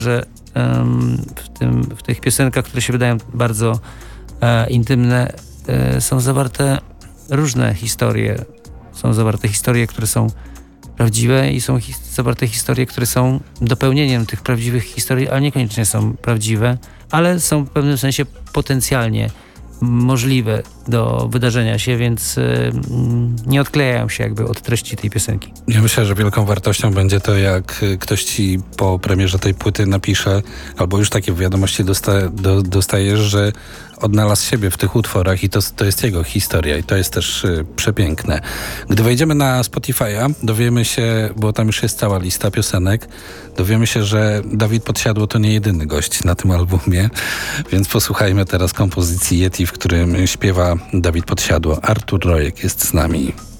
że w tych piosenkach, które się wydają bardzo intymne, są zawarte różne historie. Są zawarte historie, które są prawdziwe i są zawarte historie, które są dopełnieniem tych prawdziwych historii, ale niekoniecznie są prawdziwe, ale są w pewnym sensie potencjalnie możliwe do wydarzenia się, więc nie odklejają się jakby od treści tej piosenki. Ja myślę, że wielką wartością będzie to, jak ktoś ci po premierze tej płyty napisze, albo już takie wiadomości dostajesz, że odnalazł siebie w tych utworach i to jest jego historia i to jest też przepiękne. Gdy wejdziemy na Spotify'a, dowiemy się, bo tam już jest cała lista piosenek, dowiemy się, że Dawid Podsiadło to nie jedyny gość na tym albumie, więc posłuchajmy teraz kompozycji Yeti, w którym śpiewa Dawid Podsiadło. Artur Rojek jest z nami.